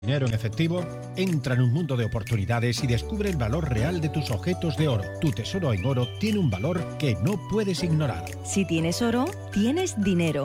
Dinero en efectivo, entra en un mundo de oportunidades y descubre el valor real de tus objetos de oro. Tu tesoro en oro tiene un valor que no puedes ignorar. Si tienes oro, tienes dinero.